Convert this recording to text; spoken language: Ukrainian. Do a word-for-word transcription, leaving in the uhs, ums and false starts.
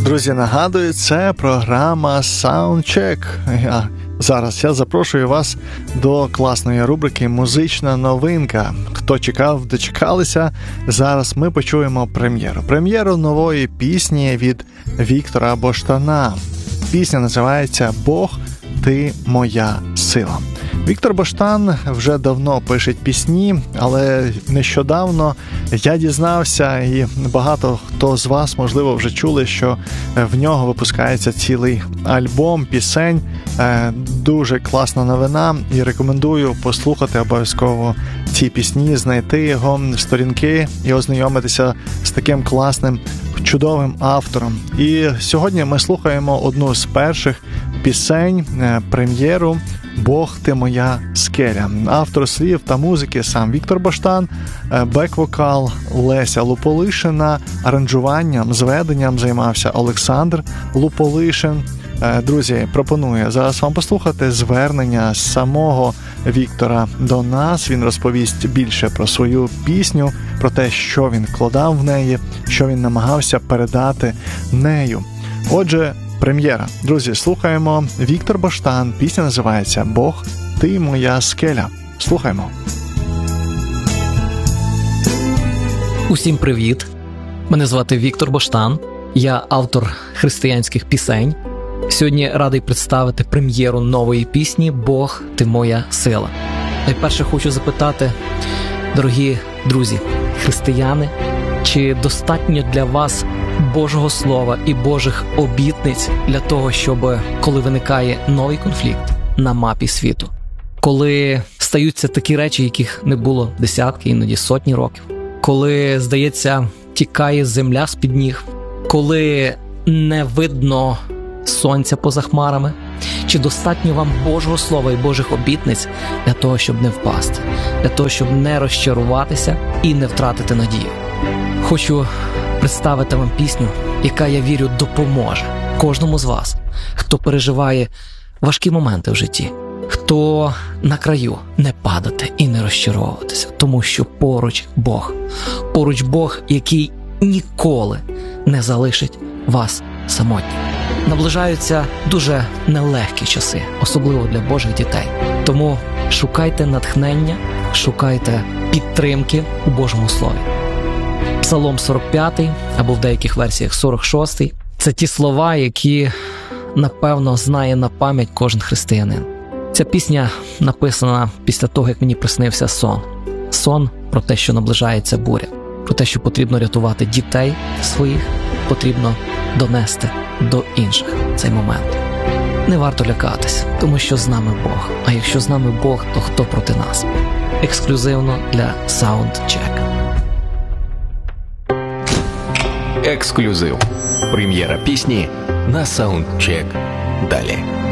Друзі, нагадую, це програма Soundcheck. Я, зараз я запрошую вас до класної рубрики «Музична новинка». Хто чекав, дочекалися, зараз ми почуємо прем'єру. Прем'єру нової пісні від Віктора Боштана. Пісня називається «Бог, ти моя сила». Віктор Боштан вже давно пише пісні, але нещодавно я дізнався, і багато хто з вас, можливо, вже чули, що в нього випускається цілий альбом пісень. Дуже класна новина, і рекомендую послухати обов'язково ці пісні, знайти його сторінки і ознайомитися з таким класним, чудовим автором. І сьогодні ми слухаємо одну з перших пісень, прем'єру «Бог, ти моя скеля». Автор слів та музики сам Віктор Боштан, бек-вокал Леся Луполишина, аранжуванням, зведенням займався Олександр Луполишин. Друзі, пропоную зараз вам послухати звернення самого Віктора до нас. Він розповість більше про свою пісню, про те, що він вкладав в неї, що він намагався передати нею. Отже, прем'єра. Друзі, слухаємо Віктор Боштан. Пісня називається «Бог, ти моя скеля». Слухаємо. Усім привіт. Мене звати Віктор Боштан. Я автор християнських пісень. Сьогодні радий представити прем'єру нової пісні «Бог, ти моя сила». Найперше хочу запитати, дорогі друзі, християни, чи достатньо для вас Божого Слова і Божих обітниць для того, щоб, коли виникає новий конфлікт на мапі світу, коли стаються такі речі, яких не було десятки, іноді сотні років, коли, здається, тікає земля з-під ніг, коли не видно сонця поза хмарами, чи достатньо вам Божого Слова і Божих обітниць для того, щоб не впасти, для того, щоб не розчаруватися і не втратити надію? Хочу представити вам пісню, яка, я вірю, допоможе кожному з вас, хто переживає важкі моменти в житті, хто на краю, не падати і не розчаровуватися, тому що поруч Бог, поруч Бог, який ніколи не залишить вас самотнім. Наближаються дуже нелегкі часи, особливо для Божих дітей. Тому шукайте натхнення, шукайте підтримки у Божому Слові. Псалом сорок п'ятий, або в деяких версіях сорок шостий, це ті слова, які, напевно, знає на пам'ять кожен християнин. Ця пісня написана після того, як мені приснився сон. Сон про те, що наближається буря, про те, що потрібно рятувати дітей своїх, потрібно донести до інших цей момент. Не варто лякатись, тому що з нами Бог. А якщо з нами Бог, то хто проти нас? Ексклюзивно для Soundcheck. Ексклюзив. Прем'єра пісні на Soundcheck. Далі.